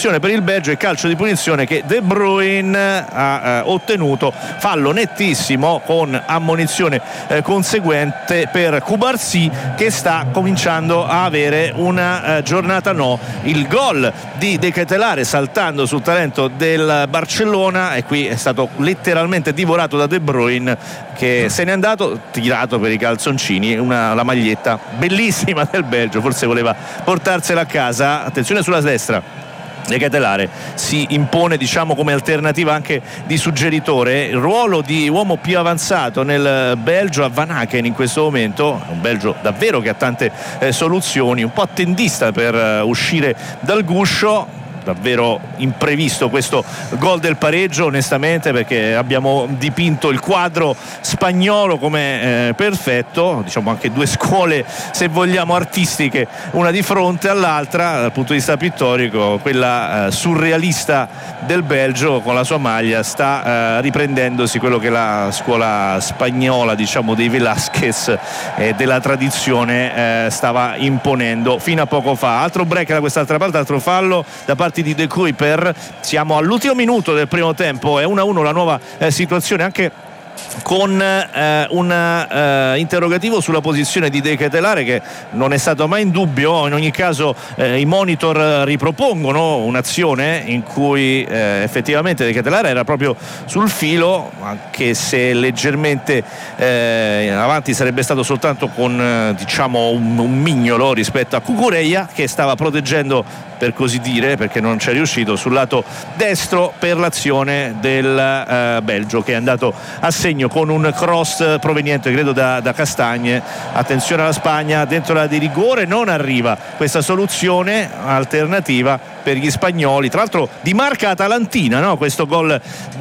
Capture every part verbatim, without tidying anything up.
punizione per il Belgio e calcio di punizione che De Bruyne ha eh, ottenuto, fallo nettissimo con ammonizione eh, conseguente per Cubarsí, che sta cominciando a avere una eh, giornata no. Il gol di De Ketelaere saltando sul talento del Barcellona, e qui è stato letteralmente divorato da De Bruyne, che se n'è andato tirato per i calzoncini. Una, la maglietta bellissima del Belgio, forse voleva portarsela a casa. Attenzione sulla destra, De Ketelaere si impone, diciamo, come alternativa anche di suggeritore, il ruolo di uomo più avanzato nel Belgio a Van Aken in questo momento, un Belgio davvero che ha tante eh, soluzioni, un po' attendista per uh, uscire dal guscio. Davvero imprevisto questo gol del pareggio, onestamente, perché abbiamo dipinto il quadro spagnolo come eh, perfetto, diciamo anche due scuole, se vogliamo, artistiche, una di fronte all'altra. Dal punto di vista pittorico, quella eh, surrealista del Belgio con la sua maglia sta eh, riprendendosi quello che la scuola spagnola, diciamo, dei Velázquez e eh, della tradizione eh, stava imponendo fino a poco fa. Altro break da quest'altra parte, altro fallo da parte di De Kuyper. Siamo all'ultimo minuto del primo tempo, è uno a uno la nuova eh, situazione, anche con eh, un eh, interrogativo sulla posizione di De Ketelaere, che non è stato mai in dubbio. In ogni caso eh, i monitor ripropongono un'azione in cui eh, effettivamente De Ketelaere era proprio sul filo, anche se leggermente eh, avanti sarebbe stato soltanto con eh, diciamo un, un mignolo rispetto a Cucurella, che stava proteggendo, per così dire, perché non c'è riuscito, sul lato destro per l'azione del eh, Belgio, che è andato a segno con un cross proveniente credo da, da Castagne. Attenzione alla Spagna dentro la di rigore, non arriva questa soluzione alternativa per gli spagnoli, tra l'altro di marca atalantina, no? Questo gol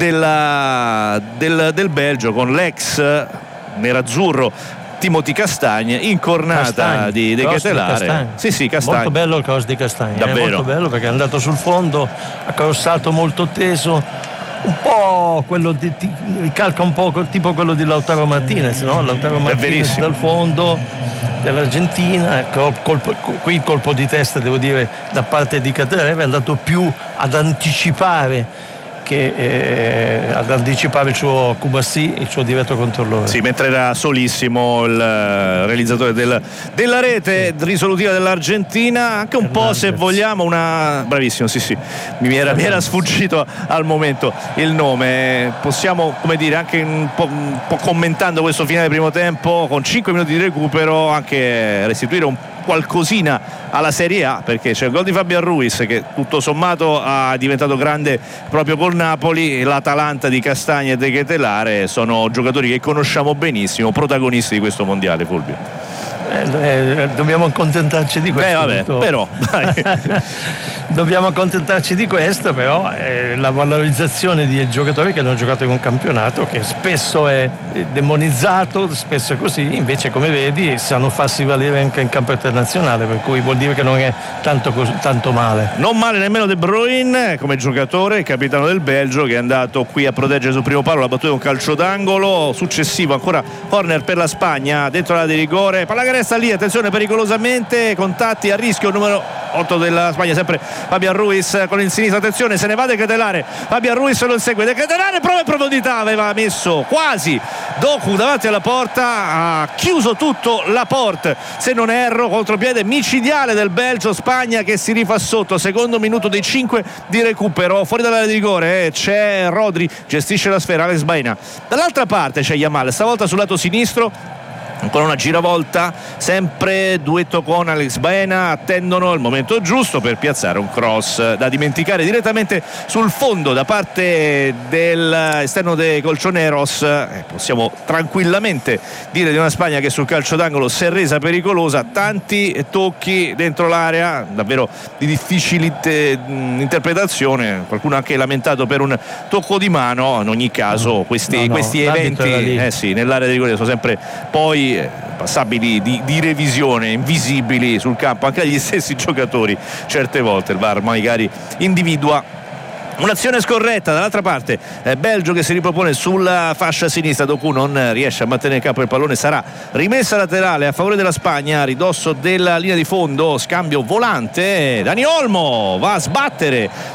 della, del, del Belgio, con l'ex nerazzurro Timothy Castagne, incornata Castagne, di De Ketelaere. Sì, sì, Castagne. Molto bello il cross di Castagne, davvero. È molto bello perché è andato sul fondo, ha crossato molto teso, un po' quello di, di calca un po' tipo quello di Lautaro Martinez, no? Lautaro Martinez dal fondo dell'Argentina. Ecco, colpo, qui il colpo di testa, devo dire, da parte di Ketelaere è andato più ad anticipare che eh, ad anticipare il suo Cubarsí, il suo diretto controllore. Sì, mentre era solissimo il realizzatore del, della rete risolutiva dell'Argentina, anche un Hernandez. Po', se vogliamo, una bravissimo, sì sì, mi era, mi era sfuggito al momento il nome. Possiamo, come dire, anche un po', un po' commentando questo finale primo tempo, con cinque minuti di recupero, anche restituire un qualcosina alla Serie A, perché c'è il gol di Fabian Ruiz, che tutto sommato è diventato grande proprio col Napoli. L'Atalanta di Castagne e De Ketelaere sono giocatori che conosciamo benissimo, protagonisti di questo mondiale, Fulvio. Eh, eh, dobbiamo accontentarci di questo. Beh, vabbè, però dai. Dobbiamo accontentarci di questo, però eh, la valorizzazione di giocatori che hanno giocato in un campionato che spesso è demonizzato, spesso è così, invece come vedi sanno farsi valere anche in campo internazionale, per cui vuol dire che non è tanto, tanto male. Non male nemmeno De Bruyne come giocatore, il capitano del Belgio, che è andato qui a proteggere sul primo palo, la battuta un calcio d'angolo successivo, ancora corner per la Spagna dentro la di rigore, palla che resta lì, attenzione, pericolosamente, contatti a rischio, numero otto della Spagna, sempre Fabian Ruiz con il sinistro, attenzione, se ne va De Ketelaere, Fabian Ruiz lo insegue, De Ketelaere prova in profondità, aveva messo quasi Doku davanti alla porta, ha chiuso tutto la porta, se non erro, contropiede micidiale del Belgio. Spagna che si rifà sotto, secondo minuto dei cinque di recupero, fuori dall'area di rigore eh, c'è Rodri, gestisce la sfera, Alex Baena, dall'altra parte c'è Yamal, stavolta sul lato sinistro, ancora una giravolta, sempre duetto con Alex Baena, attendono il momento giusto per piazzare un cross da dimenticare direttamente sul fondo da parte dell'esterno dei Colchoneros. Eh, possiamo tranquillamente dire di una Spagna che sul calcio d'angolo si è resa pericolosa, tanti tocchi dentro l'area davvero di difficile te- interpretazione, qualcuno ha anche lamentato per un tocco di mano. In ogni caso questi, no, no, questi eventi eh sì, nell'area di rigore sono sempre poi passabili di, di revisione, invisibili sul campo anche agli stessi giocatori. Certe volte il V A R magari individua un'azione scorretta. Dall'altra parte eh, Belgio che si ripropone sulla fascia sinistra, Doku non riesce a mantenere il campo, il pallone sarà rimessa laterale a favore della Spagna, a ridosso della linea di fondo, scambio volante, Dani Olmo va a sbattere